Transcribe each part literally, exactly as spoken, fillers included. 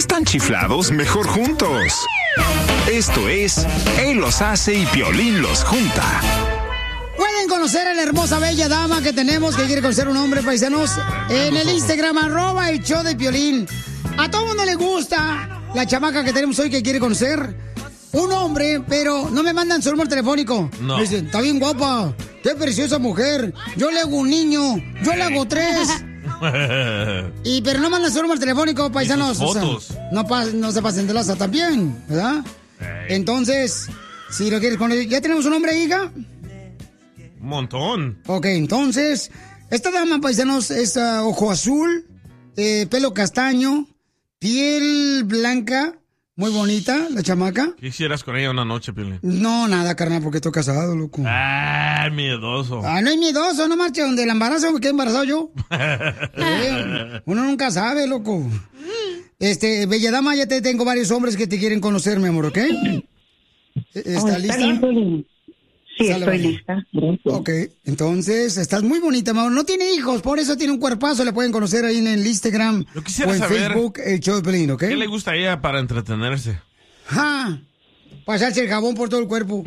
están chiflados, mejor juntos. Esto es Él los hace y Piolín los junta. Pueden conocer a la hermosa, bella dama que tenemos, que quiere conocer un hombre, paisanos, en el Instagram, arroba el show de Piolín. A todo mundo le gusta la chamaca que tenemos hoy que quiere conocer un hombre, pero no me mandan su número telefónico. No. Me dicen, está bien guapa, qué preciosa mujer, yo le hago un niño, yo le hago tres. Y pero no mandan su número telefónico, paisanos. O sea, no, pa- no se pasen de laza también, ¿verdad? Hey. Entonces, si lo quieres conocer, ¿ya tenemos un nombre, hija? Un montón. Ok, entonces, esta dama, paisanos, es uh, ojo azul, eh, pelo castaño, piel blanca, muy bonita, la chamaca. ¿Qué hicieras con ella una noche, Piolín? No, nada, carnal, porque estoy casado, loco. Ah, miedoso. Ah, no es miedoso, no marche, donde el embarazo me quedé embarazado yo. Eh, uno nunca sabe, loco. Este, bella dama, ya te tengo varios hombres que te quieren conocer, mi amor, ¿ok? ¿Está Oh, está lista? bien, Piolín. Sí, Sale, estoy vale. lista. Gracias. Ok, entonces, estás muy bonita, mi amor. No tiene hijos, por eso tiene un cuerpazo. Le pueden conocer ahí en el Instagram Yo quisiera o en saber Facebook, el show de Piolín, ¿ok? ¿Qué le gusta a ella para entretenerse? ¡Ja! Pasarse el jabón por todo el cuerpo.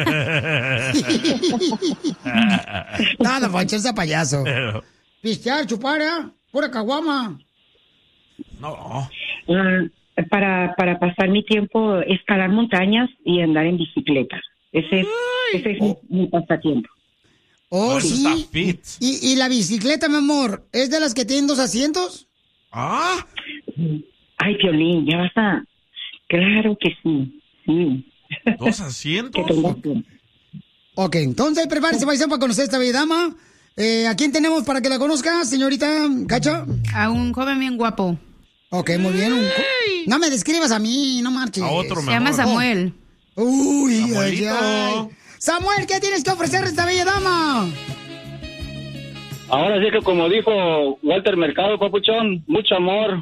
Nada, fachosa payaso. Pistear, chupar, ¿eh? Pura caguama. No. Mm, para, para pasar mi tiempo, escalar montañas y andar en bicicleta. Ese es, ese es mi, mi pasatiempo. Oh, Eso sí. está fit. ¿Y, y la bicicleta, mi amor, es de las que tienen dos asientos? Ah, Ay, Piolín, ya vas a... Claro que sí, sí. dos Que asientos. tengas tiempo. Ok, entonces prepárese, paisano, para conocer a esta bella dama. Eh, ¿A quién tenemos para que la conozca, señorita Cacha? A un joven bien guapo. Ok, muy bien. un- No me describas a mí, no marches. A otro Se llama mejor. Samuel. Uy, ay, Samuelito. ay. Samuel, ¿qué tienes que ofrecer a esta bella dama? Ahora sí que como dijo Walter Mercado, papuchón, mucho amor.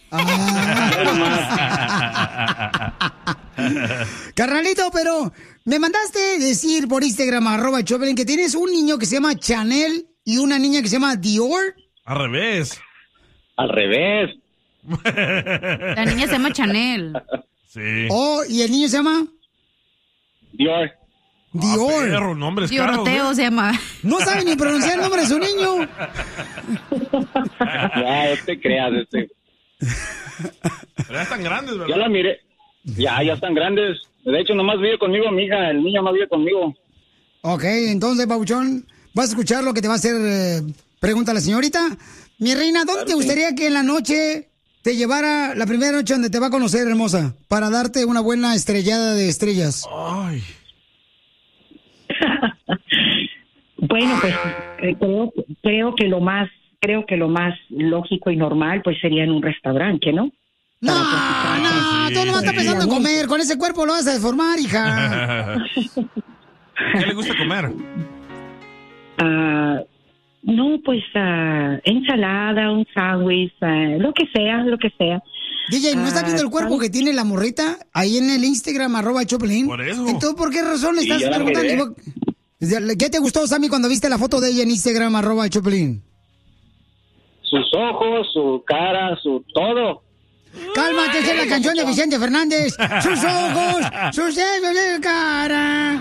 Carnalito, pero me mandaste decir por Instagram, arroba Choplin, que tienes un niño que se llama Chanel y una niña que se llama Dior. Al revés. Al revés. La niña se llama Chanel. Sí. Oh, ¿y el niño se llama? Dior. Dior. Ah, perro, nombres caros, Dioroteo ¿eh? se llama. No sabe ni pronunciar el nombre de su niño. Ya, no te creas, este. Pero ya están grandes, Ya ¿verdad? la miré. Ya, ya están grandes. De hecho, nomás vive conmigo mi hija. El niño no vive conmigo. Ok, entonces, Pabuchón, vas a escuchar lo que te va a hacer eh, pregunta la señorita. Mi reina, ¿dónde te gustaría que en la noche te llevara la primera noche donde te va a conocer, hermosa? Para darte una buena estrellada de estrellas. Ay. Bueno, pues eh, creo, creo que lo más creo que lo más lógico y normal pues sería en un restaurante, ¿no? No, no, sí, tú no estás sí. pensando en comer. Con ese cuerpo lo vas a deformar, hija. ¿Qué le gusta comer? Ah, no, pues ah, ensalada, un sándwich, ah, lo que sea, lo que sea. D J, ¿no estás viendo el cuerpo que tiene la morrita ahí en el Instagram, arroba Choplin? Por eso. Entonces, ¿por qué razón le Sí, estás ya la preguntando? ¿Qué te gustó, Sammy, cuando viste la foto de ella en Instagram, arroba Choplin? Sus ojos, su cara, su todo. Cálmate, esa es la canción de Vicente Fernández. Sus ojos, sus dedos de cara.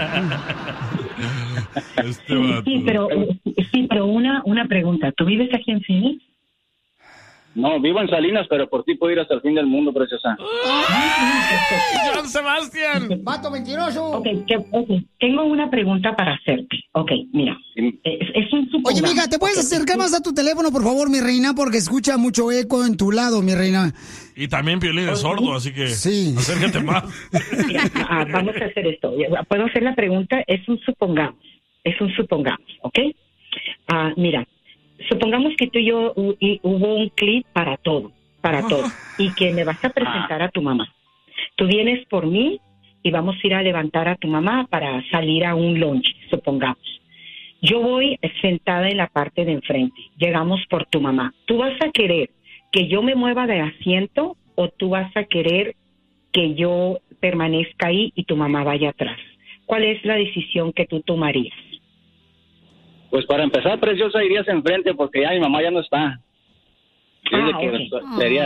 Este vato. Sí, pero sí, pero una una pregunta. ¿Tú vives aquí en Phoenix? No, vivo en Salinas, pero por ti puedo ir hasta el fin del mundo, preciosa. ¡John Sebastián! Vato mentiroso. Ok, que- ok, tengo una pregunta para hacerte. Ok, mira, es, es un Oye, supongamos. mija, ¿te puedes acercar más a tu teléfono, por favor, mi reina? Porque escucha mucho eco en tu lado, mi reina. Y también Piolín es sordo, así que Sí. acércate más. Ah, vamos a hacer esto. Puedo hacer la pregunta. Es un supongamos. Es un supongamos, ¿ok? Ah, mira, supongamos que tú y yo hu- y hubo un clip para todo, para todo, y que me vas a presentar a tu mamá. Tú vienes por mí y vamos a ir a levantar a tu mamá para salir a un lunch, supongamos. Yo voy sentada en la parte de enfrente. Llegamos por tu mamá. ¿Tú vas a querer que yo me mueva de asiento o tú vas a querer que yo permanezca ahí y tu mamá vaya atrás? ¿Cuál es la decisión que tú tomarías? Pues para empezar, preciosa, irías enfrente porque ya mi mamá ya no está. Dice Ah, que ok. sería,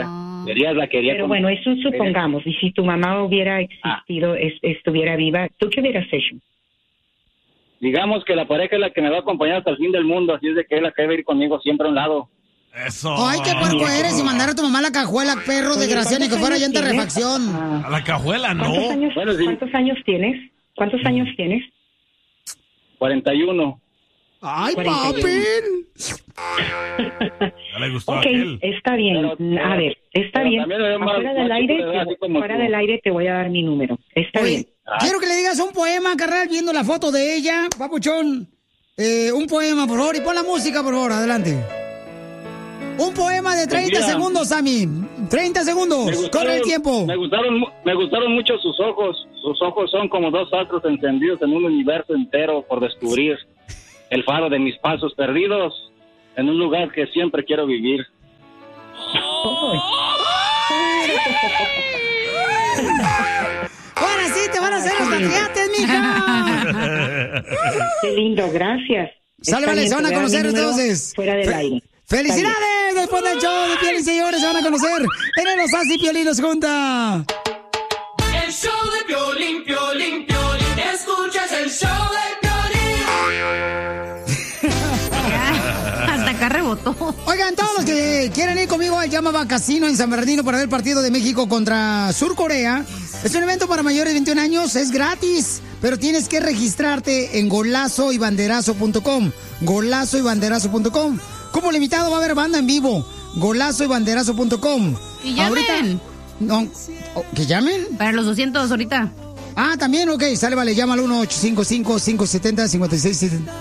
Quería, la quería. Pero con- bueno, eso supongamos. Y si tu mamá hubiera existido, es- estuviera viva, ¿tú qué hubieras hecho? Digamos que la pareja es la que me va a acompañar hasta el fin del mundo, así es de que es la que debe ir conmigo siempre a un lado. Eso. Ay, qué puerco eres y mandar a tu mamá a la cajuela, perro Oye, desgraciado, ni que ¿cuántos fuera años llanta de tienes? refacción. Ah, A la cajuela, no. ¿Cuántos años, Bueno, sí. ¿cuántos años tienes? ¿Cuántos años tienes? cuarenta y uno. Ay, cuarenta y uno. papi. Ya le gustó a Ok, aquel. está bien. Pero- a ver, está pero bien. también me veo más- Fuera del más aire, chico de edad, te- así como fuera tú. del aire te voy a dar mi número. Está bien. Oye, quiero que le digas un poema, carnal, viendo la foto de ella, papuchón. Eh, un poema, por favor, y pon la música, por favor, adelante. Un poema de treinta Mira. segundos, Sammy. treinta segundos. Me gustaron- Corre el tiempo. Me gustaron, mu- me gustaron mucho sus ojos. Sus ojos son como dos astros encendidos en un universo entero por descubrir. El faro de mis pasos perdidos en un lugar que siempre quiero vivir. Ahora sí te van a hacer los catriates, mija. Qué lindo, gracias. Sale, Está vale, bien, se van a te voy dar conocer mi número entonces. Fuera del Fe- aire. ¡Felicidades! Después del show de Piolín, señores, se van a conocer. En Los Así Piolín nos junta. El show de Piolín, Piolín, Piolín. Escuchas el show de Piolín. Hasta acá rebotó. Oigan, todos los que quieran ir conmigo al Llamaba Casino en San Bernardino para ver el partido de México contra Sur Corea. Es un evento para mayores de veintiún años, es gratis, pero tienes que registrarte en golazo y banderazo punto com. golazo y banderazo punto com. Como limitado va a haber banda en vivo. golazo y banderazo punto com. Y llamen. No, oh, ¿que llamen? Para los doscientos ahorita. Ah, también, ok, sale, vale, llama al uno ocho cinco cinco, cinco siete cero, cinco seis siete cero.